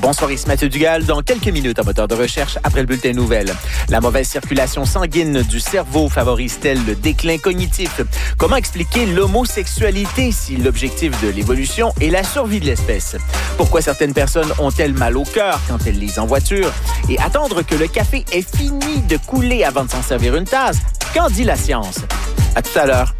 Bonsoir, ici Mathieu Dugal. Dans quelques minutes, un moteur de recherche après le bulletin nouvelles. La mauvaise circulation sanguine du cerveau favorise-t-elle le déclin cognitif? Comment expliquer l'homosexualité si l'objectif de l'évolution est la survie de l'espèce? Pourquoi certaines personnes ont-elles mal au cœur quand elles lisent en voiture? Et attendre que le café ait fini de couler avant de s'en servir une tasse? Qu'en dit la science? À tout à l'heure.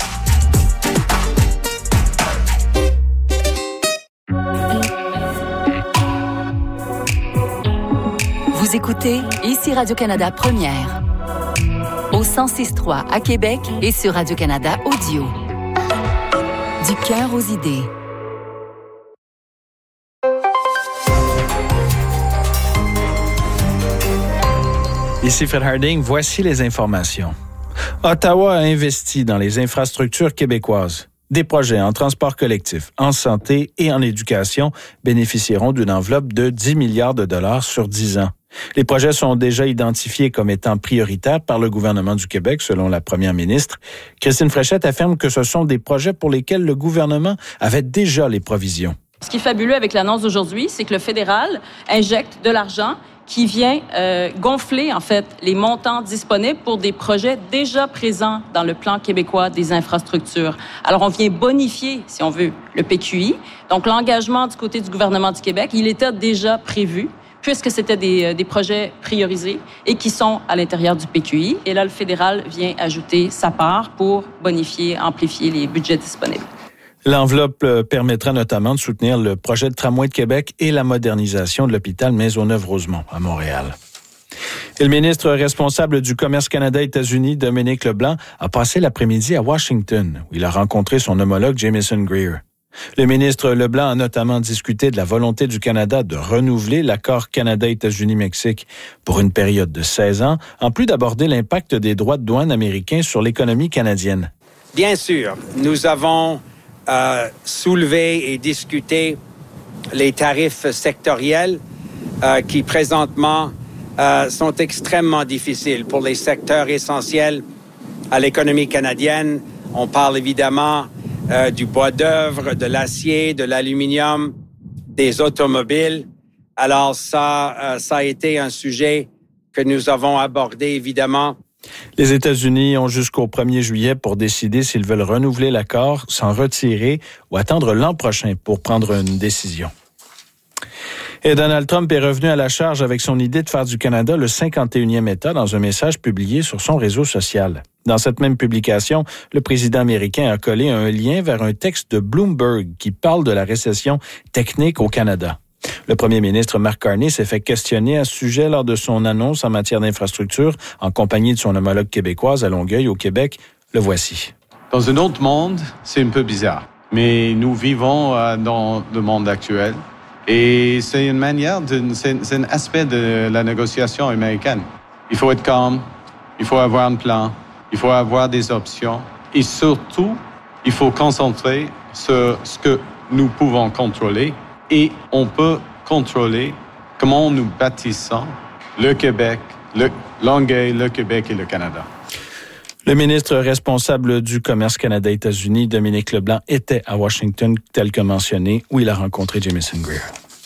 Vous écoutez ici Radio-Canada Première. Au 106.3 à Québec et sur Radio-Canada Audio. Du cœur aux idées. Ici Fred Harding, voici les informations. Ottawa a investi dans les infrastructures québécoises. Des projets en transport collectif, en santé et en éducation bénéficieront d'une enveloppe de 10 milliards de dollars sur 10 ans. Les projets sont déjà identifiés comme étant prioritaires par le gouvernement du Québec, selon la première ministre. Christine Fréchette affirme que ce sont des projets pour lesquels le gouvernement avait déjà les provisions. Ce qui est fabuleux avec l'annonce d'aujourd'hui, c'est que le fédéral injecte de l'argent qui vient gonfler, en fait, les montants disponibles pour des projets déjà présents dans le plan québécois des infrastructures. Alors, on vient bonifier, si on veut, le PQI. Donc, l'engagement du côté du gouvernement du Québec, il était déjà prévu, puisque c'était des projets priorisés et qui sont à l'intérieur du PQI. Et là, le fédéral vient ajouter sa part pour bonifier, amplifier les budgets disponibles. L'enveloppe permettra notamment de soutenir le projet de tramway de Québec et la modernisation de l'hôpital Maisonneuve-Rosemont à Montréal. Et le ministre responsable du Commerce Canada-États-Unis, Dominic Leblanc, a passé l'après-midi à Washington, où il a rencontré son homologue Jamieson Greer. Le ministre Leblanc a notamment discuté de la volonté du Canada de renouveler l'accord Canada-États-Unis-Mexique pour une période de 16 ans, en plus d'aborder l'impact des droits de douane américains sur l'économie canadienne. Bien sûr, nous avons soulevé et discuté les tarifs sectoriels qui présentement sont extrêmement difficiles pour les secteurs essentiels à l'économie canadienne. On parle évidemment du bois d'œuvre, de l'acier, de l'aluminium, des automobiles. Alors ça a été un sujet que nous avons abordé évidemment. Les États-Unis ont jusqu'au 1er juillet pour décider s'ils veulent renouveler l'accord, s'en retirer ou attendre l'an prochain pour prendre une décision. Et Donald Trump est revenu à la charge avec son idée de faire du Canada le 51e État dans un message publié sur son réseau social. Dans cette même publication, le président américain a collé un lien vers un texte de Bloomberg qui parle de la récession technique au Canada. Le premier ministre Mark Carney s'est fait questionner à ce sujet lors de son annonce en matière d'infrastructure en compagnie de son homologue québécoise à Longueuil, au Québec. Le voici. Dans un autre monde, c'est un peu bizarre, mais nous vivons dans le monde actuel et c'est une manière, c'est un aspect de la négociation américaine. Il faut être calme, il faut avoir un plan, il faut avoir des options et surtout, il faut concentrer sur ce que nous pouvons contrôler. Et on peut contrôler comment nous bâtissons le Québec, le Longueuil, le Québec et le Canada. Le ministre responsable du Commerce Canada-États-Unis, Dominic Leblanc, était à Washington, tel que mentionné, où il a rencontré Jamieson Greer.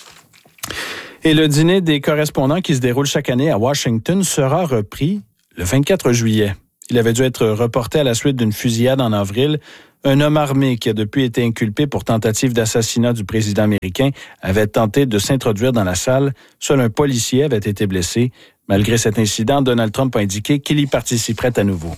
Et le dîner des correspondants qui se déroule chaque année à Washington sera repris le 24 juillet. Il avait dû être reporté à la suite d'une fusillade en avril. Un homme armé qui a depuis été inculpé pour tentative d'assassinat du président américain avait tenté de s'introduire dans la salle. Seul un policier avait été blessé. Malgré cet incident, Donald Trump a indiqué qu'il y participerait à nouveau.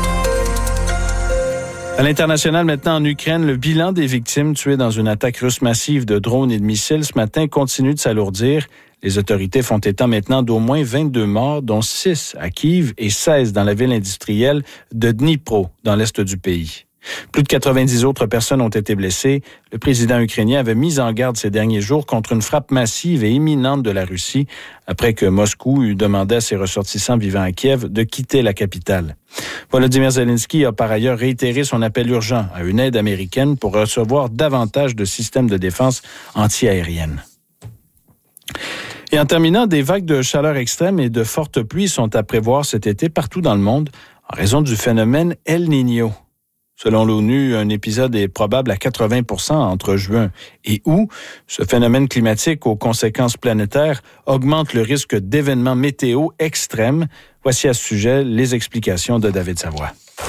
À l'international, maintenant en Ukraine, le bilan des victimes tuées dans une attaque russe massive de drones et de missiles ce matin continue de s'alourdir. Les autorités font état maintenant d'au moins 22 morts, dont 6 à Kiev et 16 dans la ville industrielle de Dnipro, dans l'est du pays. Plus de 90 autres personnes ont été blessées. Le président ukrainien avait mis en garde ces derniers jours contre une frappe massive et imminente de la Russie après que Moscou eut demandé à ses ressortissants vivant à Kiev de quitter la capitale. Volodymyr Zelensky a par ailleurs réitéré son appel urgent à une aide américaine pour recevoir davantage de systèmes de défense anti-aérienne. Et en terminant, des vagues de chaleur extrême et de fortes pluies sont à prévoir cet été partout dans le monde en raison du phénomène El Niño. Selon l'ONU, un épisode est probable à 80% entre juin et août. Ce phénomène climatique aux conséquences planétaires augmente le risque d'événements météo extrêmes. Voici à ce sujet les explications de David Savoie.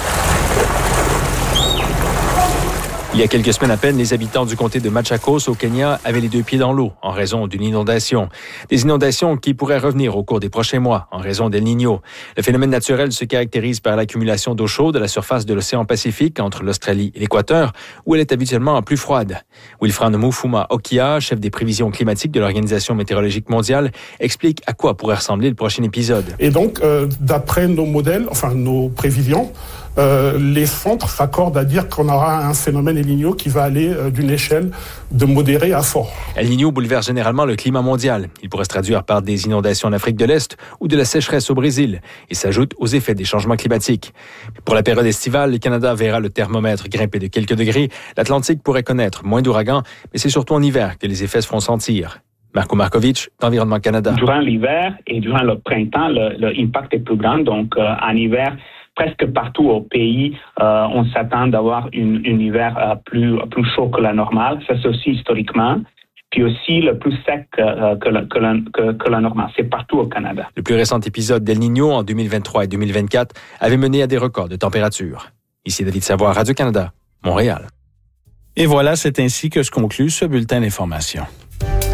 Il y a quelques semaines à peine, les habitants du comté de Machakos au Kenya avaient les deux pieds dans l'eau en raison d'une inondation. Des inondations qui pourraient revenir au cours des prochains mois en raison d'El Niño. Le phénomène naturel se caractérise par l'accumulation d'eau chaude à la surface de l'océan Pacifique entre l'Australie et l'Équateur, où elle est habituellement plus froide. Wilfran Mufuma Okia, chef des prévisions climatiques de l'Organisation météorologique mondiale, explique à quoi pourrait ressembler le prochain épisode. Et donc, d'après nos modèles, nos prévisions, les centres s'accordent à dire qu'on aura un phénomène El Niño qui va aller d'une échelle de modéré à fort. El Niño bouleverse généralement le climat mondial. Il pourrait se traduire par des inondations en Afrique de l'Est ou de la sécheresse au Brésil et s'ajoute aux effets des changements climatiques. Pour la période estivale, le Canada verra le thermomètre grimper de quelques degrés. L'Atlantique pourrait connaître moins d'ouragans, mais c'est surtout en hiver que les effets se feront sentir. Marco Markovic, d'Environnement Canada. Durant l'hiver et durant le printemps, l'impact est plus grand. Donc, en hiver, presque partout au pays, on s'attend d'avoir un hiver plus chaud que la normale. Ça, c'est aussi historiquement. Puis aussi le plus sec que la normale. C'est partout au Canada. Le plus récent épisode d'El Niño en 2023 et 2024 avait mené à des records de température. Ici David Savoie, Radio-Canada, Montréal. Et voilà, c'est ainsi que se conclut ce bulletin d'information.